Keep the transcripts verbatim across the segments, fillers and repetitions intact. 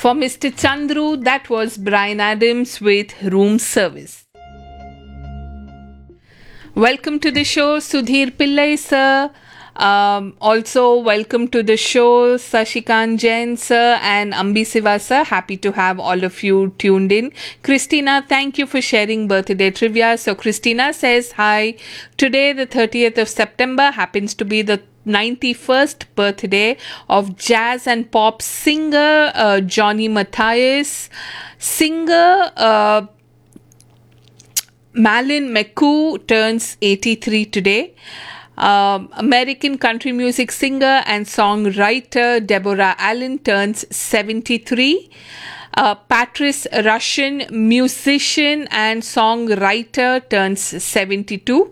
For Mister Chandru, that was Brian Adams with Room Service. Welcome to the show, Sudhir Pillai sir. Um, also, welcome to the show, Sashikant Jain sir and Ambi Siva sir. Happy to have all of you tuned in. Christina, thank you for sharing birthday trivia. So, Christina says, hi. Today, the thirtieth of September, happens to be the ninety-first birthday of jazz and pop singer uh, Johnny Matthias. Singer uh, Malin McCoo turns eighty-three today. Um, American country music singer and songwriter Deborah Allen turns seventy-three. Uh, Patrice Russian musician and songwriter turns seventy-two.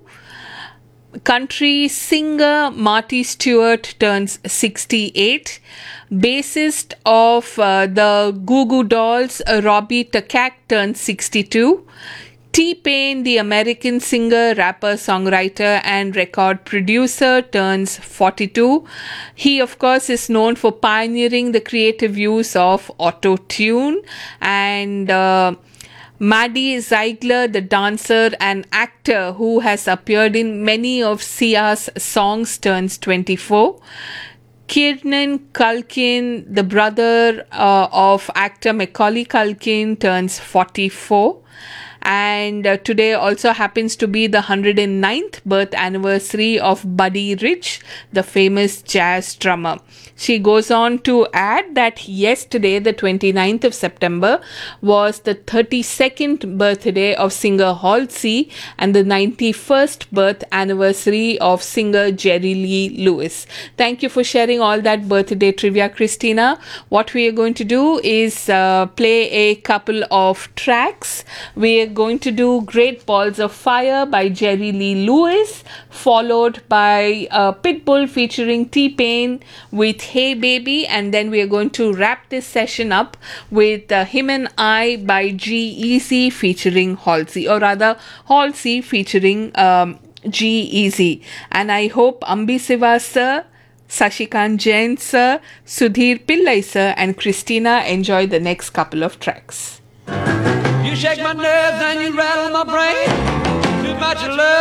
Country singer Marty Stewart turns sixty-eight. Bassist of uh, the Goo Goo Dolls, uh, Robbie Takak turns sixty-two. T-Pain, the American singer, rapper, songwriter and record producer, turns forty-two. He, of course, is known for pioneering the creative use of auto-tune. And uh, Maddie Ziegler, the dancer and actor who has appeared in many of Sia's songs, turns twenty-four. Kieran Culkin, the brother uh, of actor Macaulay Culkin, turns forty-four. And uh, today also happens to be the one hundred ninth birth anniversary of Buddy Rich, the famous jazz drummer. She goes on to add that yesterday, the twenty-ninth of September, was the thirty-second birthday of singer Halsey and the ninety-first birth anniversary of singer Jerry Lee Lewis. Thank you for sharing all that birthday trivia, Christina. What we are going to do is uh, play a couple of tracks. We are going to do Great Balls of Fire by Jerry Lee Lewis, followed by uh, Pitbull featuring T-Pain with Hey Baby, and then we are going to wrap this session up with uh, Him and I by G-Eazy featuring Halsey, or rather Halsey featuring um, G-Eazy. And I hope Ambi Siva sir, Sashikant Jain sir, Sudhir Pillai sir and Christina enjoy the next couple of tracks. You shake my nerves and you rattle my brain. Too much love.